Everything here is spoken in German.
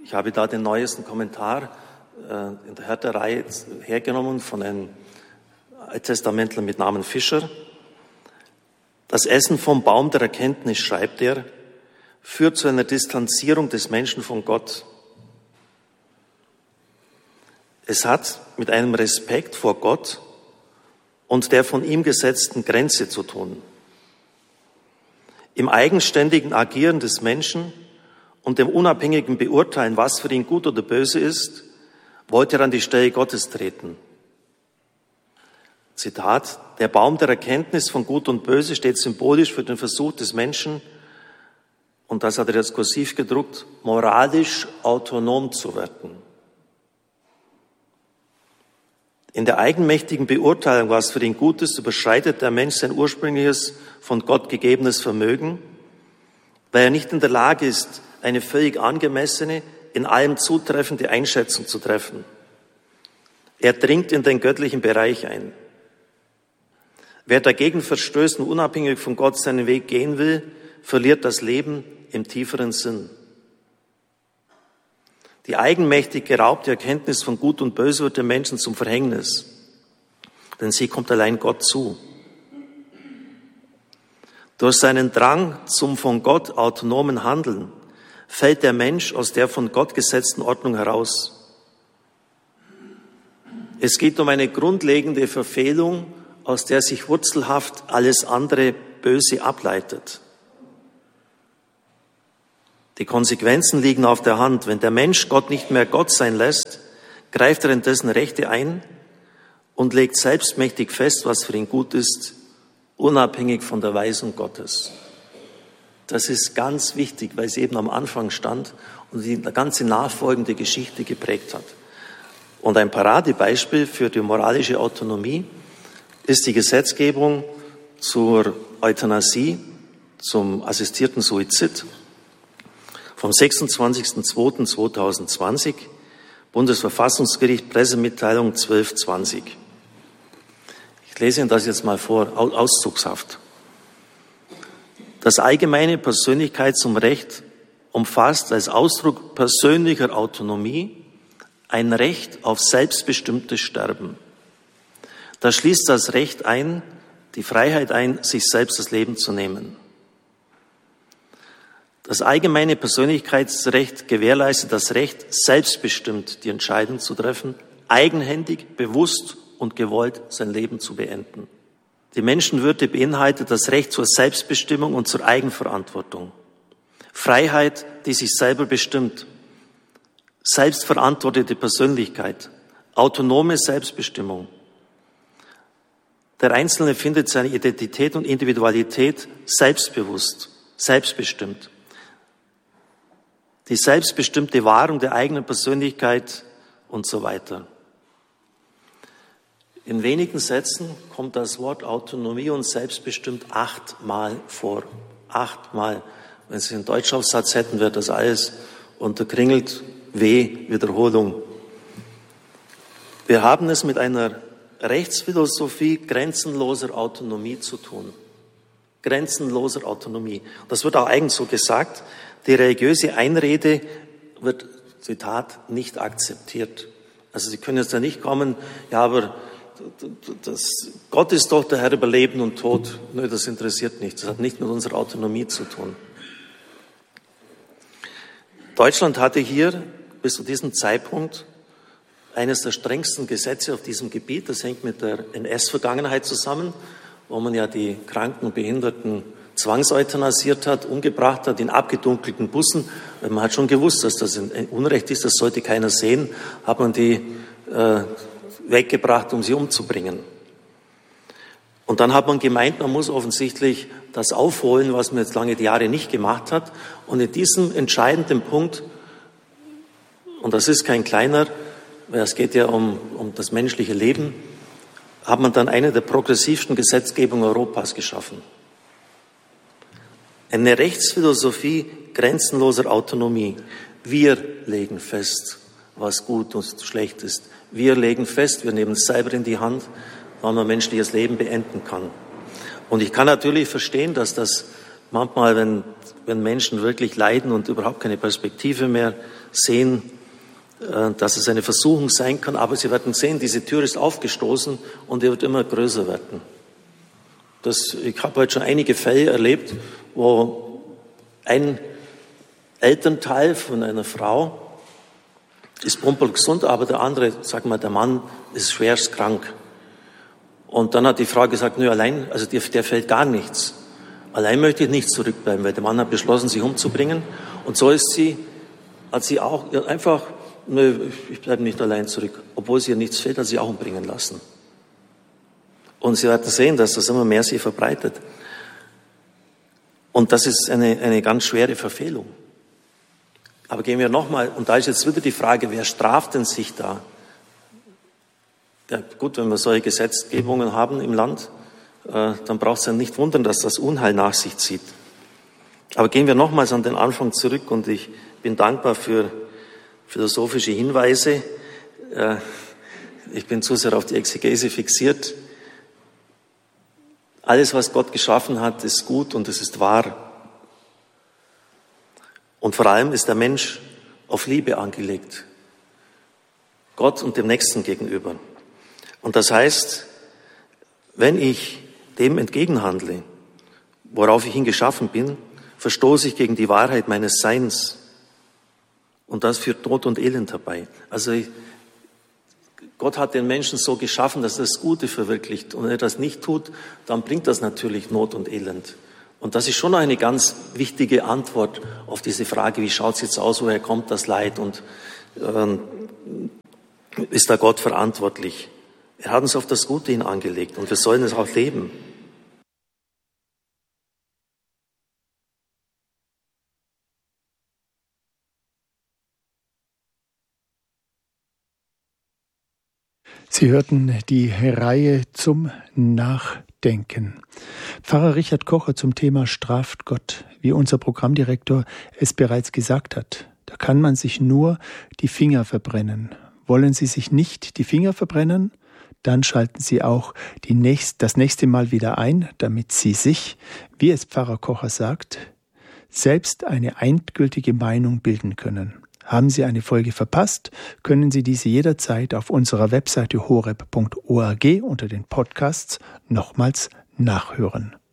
Ich habe da den neuesten Kommentar in der Härte-Reihe hergenommen von einem Alttestamentler mit Namen Fischer. Das Essen vom Baum der Erkenntnis, schreibt er, führt zu einer Distanzierung des Menschen von Gott. Es hat mit einem Respekt vor Gott und der von ihm gesetzten Grenze zu tun. Im eigenständigen Agieren des Menschen und dem unabhängigen Beurteilen, was für ihn gut oder böse ist, wollte er an die Stelle Gottes treten. Zitat: Der Baum der Erkenntnis von Gut und Böse steht symbolisch für den Versuch des Menschen, und das hat er jetzt kursiv gedruckt, moralisch autonom zu werden. In der eigenmächtigen Beurteilung, was für ihn gut ist, überschreitet der Mensch sein ursprüngliches, von Gott gegebenes Vermögen, weil er nicht in der Lage ist, eine völlig angemessene, in allem zutreffende Einschätzung zu treffen. Er dringt in den göttlichen Bereich ein. Wer dagegen verstößt und unabhängig von Gott seinen Weg gehen will, verliert das Leben im tieferen Sinn. Die eigenmächtig geraubte Erkenntnis von Gut und Böse wird dem Menschen zum Verhängnis, denn sie kommt allein Gott zu. Durch seinen Drang zum von Gott autonomen Handeln fällt der Mensch aus der von Gott gesetzten Ordnung heraus. Es geht um eine grundlegende Verfehlung, aus der sich wurzelhaft alles andere Böse ableitet. Die Konsequenzen liegen auf der Hand. Wenn der Mensch Gott nicht mehr Gott sein lässt, greift er in dessen Rechte ein und legt selbstmächtig fest, was für ihn gut ist, unabhängig von der Weisung Gottes. Das ist ganz wichtig, weil es eben am Anfang stand und die ganze nachfolgende Geschichte geprägt hat. Und ein Paradebeispiel für die moralische Autonomie ist die Gesetzgebung zur Euthanasie, zum assistierten Suizid vom 26.02.2020, Bundesverfassungsgericht, Pressemitteilung 1220. Ich lese Ihnen das jetzt mal vor, auszugshaft. Das allgemeine Persönlichkeitsrecht umfasst als Ausdruck persönlicher Autonomie ein Recht auf selbstbestimmtes Sterben. Das schließt das Recht ein, die Freiheit ein, sich selbst das Leben zu nehmen. Das allgemeine Persönlichkeitsrecht gewährleistet das Recht, selbstbestimmt die Entscheidung zu treffen, eigenhändig, bewusst und gewollt sein Leben zu beenden. Die Menschenwürde beinhaltet das Recht zur Selbstbestimmung und zur Eigenverantwortung. Freiheit, die sich selber bestimmt. Selbstverantwortete Persönlichkeit. Autonome Selbstbestimmung. Der Einzelne findet seine Identität und Individualität selbstbewusst, selbstbestimmt. Die selbstbestimmte Wahrung der eigenen Persönlichkeit und so weiter. In wenigen Sätzen kommt das Wort Autonomie und selbstbestimmt 8-mal vor. 8-mal. Wenn Sie einen Deutschaufsatz hätten, wäre das alles unterkringelt. Wiederholung. Wir haben es mit einer Rechtsphilosophie grenzenloser Autonomie zu tun. Grenzenloser Autonomie. Das wird auch eigentlich so gesagt. Die religiöse Einrede wird, Zitat, nicht akzeptiert. Also Sie können jetzt da nicht kommen, ja, aber Gott ist doch der Herr über Leben und Tod. Nö, das interessiert nicht. Das hat nicht mit unserer Autonomie zu tun. Deutschland hatte hier bis zu diesem Zeitpunkt eines der strengsten Gesetze auf diesem Gebiet. Das hängt mit der NS-Vergangenheit zusammen, wo man ja die Kranken und Behinderten zwangseutanasiert hat, umgebracht hat in abgedunkelten Bussen. Man hat schon gewusst, dass das ein Unrecht ist, das sollte keiner sehen, hat man die weggebracht, um sie umzubringen. Und dann hat man gemeint, man muss offensichtlich das aufholen, was man jetzt lange Jahre nicht gemacht hat. Und in diesem entscheidenden Punkt, und das ist kein kleiner, weil es geht ja um das menschliche Leben, hat man dann eine der progressivsten Gesetzgebungen Europas geschaffen. Eine Rechtsphilosophie grenzenloser Autonomie. Wir legen fest, was gut und schlecht ist. Wir legen fest, wir nehmen es selber in die Hand, wann man menschliches Leben beenden kann. Und ich kann natürlich verstehen, dass das manchmal, wenn wenn Menschen wirklich leiden und überhaupt keine Perspektive mehr sehen, dass es eine Versuchung sein kann, aber sie werden sehen, diese Tür ist aufgestoßen und die wird immer größer werden. Ich habe heute schon einige Fälle erlebt, wo ein Elternteil von einer Frau ist pumperlgesund, aber der andere, sagen wir, der Mann ist schwerst krank. Und dann hat die Frau gesagt, nö, allein, also der fällt gar nichts. Allein möchte ich nicht zurückbleiben, weil der Mann hat beschlossen, sich umzubringen. Und so hat sie auch einfach, nö, ich bleibe nicht allein zurück. Obwohl sie ihr nichts fällt, hat sie auch umbringen lassen. Und Sie werden sehen, dass das immer mehr sich verbreitet. Und das ist eine ganz schwere Verfehlung. Aber gehen wir nochmal, und da ist jetzt wieder die Frage, wer straft denn sich da? Ja, gut, wenn wir solche Gesetzgebungen haben im Land, dann braucht es ja nicht wundern, dass das Unheil nach sich zieht. Aber gehen wir nochmals an den Anfang zurück und ich bin dankbar für philosophische Hinweise. Ich bin zu sehr auf die Exegese fixiert. Alles, was Gott geschaffen hat, ist gut und es ist wahr. Und vor allem ist der Mensch auf Liebe angelegt. Gott und dem Nächsten gegenüber. Und das heißt, wenn ich dem entgegenhandle, worauf ich ihn geschaffen bin, verstoße ich gegen die Wahrheit meines Seins. Und das führt Tod und Elend herbei. Also Gott hat den Menschen so geschaffen, dass er das Gute verwirklicht. Und wenn er das nicht tut, dann bringt das natürlich Not und Elend. Und das ist schon eine ganz wichtige Antwort auf diese Frage, wie schaut es jetzt aus, woher kommt das Leid und ist da Gott verantwortlich? Er hat uns auf das Gute hin angelegt und wir sollen es auch leben. Sie hörten die Reihe zum Nachdenken. Pfarrer Richard Kocher zum Thema Straft Gott. Wie unser Programmdirektor es bereits gesagt hat, da kann man sich nur die Finger verbrennen. Wollen Sie sich nicht die Finger verbrennen? Dann schalten Sie auch das nächste Mal wieder ein, damit Sie sich, wie es Pfarrer Kocher sagt, selbst eine endgültige Meinung bilden können. Haben Sie eine Folge verpasst, können Sie diese jederzeit auf unserer Webseite horeb.org unter den Podcasts nochmals nachhören.